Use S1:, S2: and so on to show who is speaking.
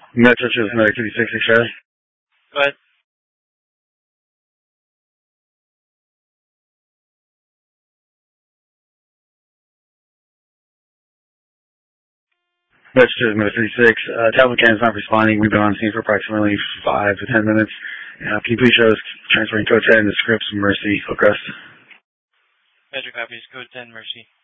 S1: Metro to Medic 56, Charlie.
S2: Go ahead.
S1: Metro to Medic 56. Talbot Cannon's not responding. We've been on scene for approximately 5 to 10 minutes. Can you please show us transferring code 10 to Scripps Mercy Hillcrest?
S2: Metro copies code 10 Mercy.